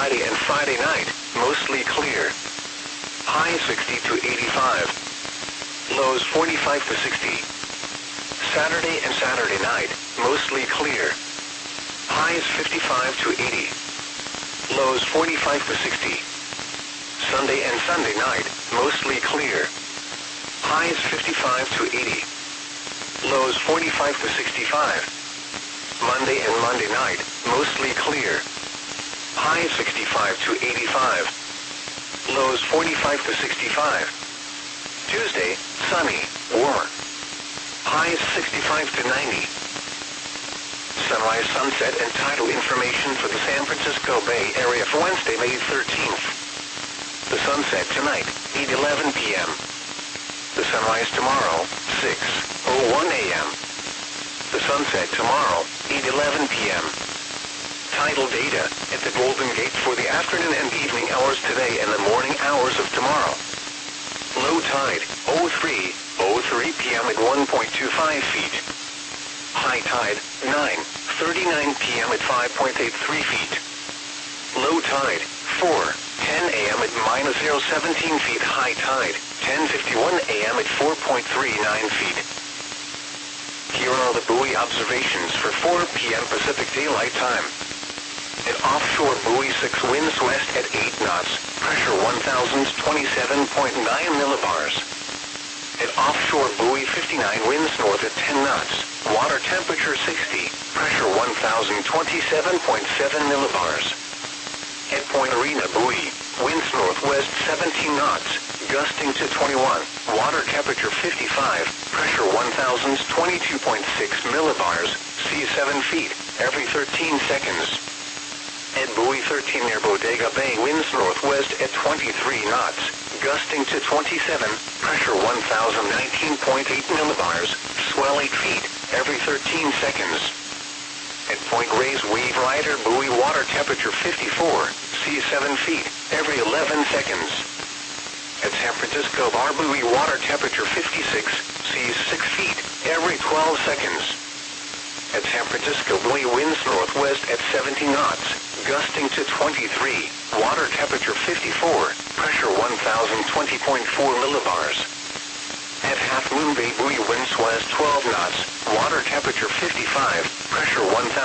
Friday and Friday night, mostly clear. Highs 60 to 85. Lows 45 to 60. Saturday and Saturday night, mostly clear. Highs 55 to 80. Lows 45 to 60. Sunday and Sunday night, mostly clear. Highs 55 to 80. Lows 45 to 65. Monday and Monday night, mostly clear. Highs 65 to 85. Lows 45 to 65. Tuesday, sunny, warmer. Highs 65 to 90. Sunrise, sunset, and tidal information for the San Francisco Bay Area for Wednesday, May 13th. The sunset tonight, 8:11 p.m. The sunrise tomorrow, 6:01 a.m. The sunset tomorrow, 8:11 p.m. Tidal data at the Golden Gate for the afternoon and evening hours today and the morning hours of tomorrow. Low tide, 03:03 p.m. at 1.25 feet. High tide, 9:39 p.m. at 5.83 feet. Low tide, 4:10 a.m. at -0.17 feet. High tide, 10:51 a.m. at 4.39 feet. Here are the buoy observations for 4 p.m. Pacific Daylight Time. At offshore buoy 6 winds west at 8 knots, pressure 1,027.9 millibars. At offshore buoy 59 winds north at 10 knots, water temperature 60, pressure 1,027.7 millibars. At Point Arena buoy, winds northwest 17 knots, gusting to 21, water temperature 55, pressure 1,022.6 millibars, sea 7 feet, every 13 seconds. At buoy 13 near Bodega Bay, winds northwest at 23 knots, gusting to 27, pressure 1,019.8 millibars, swell 8 feet, every 13 seconds. At Point Reyes Wave Rider buoy, water temperature 54, sea 7 feet, every 11 seconds. At San Francisco Bar buoy, water temperature 56, sea 6 feet, every 12 seconds. At San Francisco buoy, winds northwest at 70 knots, gusting to 23, water temperature 54, pressure 1,020.4 millibars. At Half Moon Bay buoy, winds west 12 knots, water temperature 55, pressure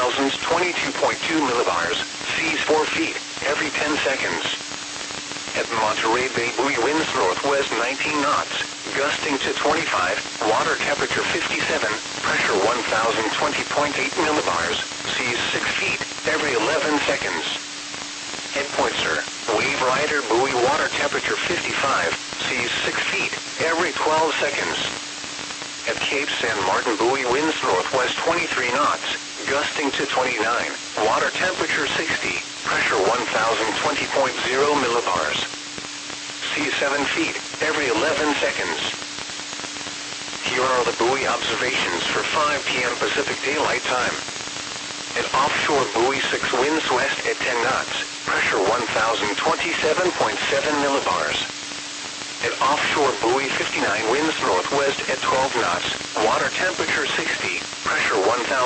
1,022.2 millibars, seas 4 feet, every 10 seconds. At Monterey Bay buoy, winds northwest 19 knots, gusting to 25, water temperature 57, pressure 1,020.8 millibars, seas 6 feet, every 11 seconds. At Pointser, Wave Rider buoy, water temperature 55, seas 6 feet, every 12 seconds. At Cape San Martin buoy, winds northwest 23 knots, gusting to 29, water temperature 60, pressure 1,020.0 millibars. Sea 7 feet, every 11 seconds. Here are the buoy observations for 5 p.m. Pacific Daylight Time. At offshore buoy 6 winds west at 10 knots, pressure 1,027.7 millibars. At offshore buoy 59 winds northwest at 12 knots, water temperature 60, pressure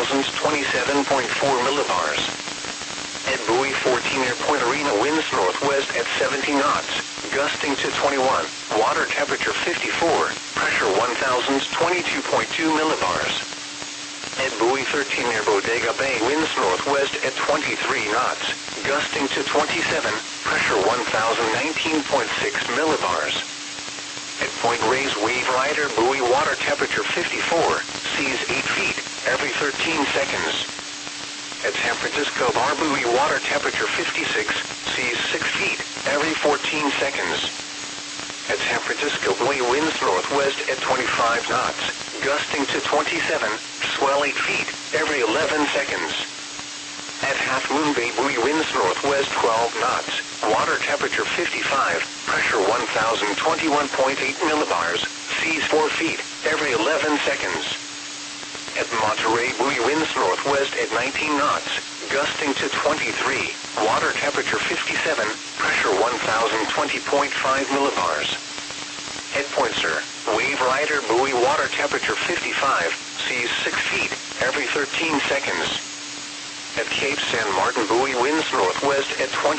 1,027.4 millibars. At buoy 14 near Point Arena, winds northwest at 70 knots, gusting to 21, water temperature 54, pressure 1,022.2 millibars. At buoy 13 near Bodega Bay, winds northwest at 23 knots, gusting to 27, pressure 1,019.6 millibars. At Point Reyes Wave Rider buoy, water temperature 54, seas 8 feet, every 13 seconds. At San Francisco Bar buoy, water temperature 56, seas 6 feet, every 14 seconds. At San Francisco buoy, winds northwest at 25 knots, gusting to 27, swell 8 feet, every 11 seconds. At Half Moon Bay buoy, winds northwest 12 knots, water temperature 55, pressure 1,021.8 millibars, seas 4 feet, every 11 seconds. At Monterey buoy, winds northwest at 19 knots, gusting to 23, water temperature 57, pressure 1,020.5 millibars. At Pointser, Wave Rider buoy, water temperature 55, seas 6 feet, every 13 seconds. At Cape San Martin buoy, winds northwest at 20